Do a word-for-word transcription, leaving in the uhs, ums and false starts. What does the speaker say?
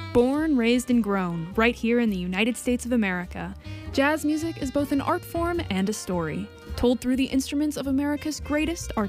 Born, raised, and grown right here in the United States of America, jazz music is both an art form and a story, told through the instruments of America's greatest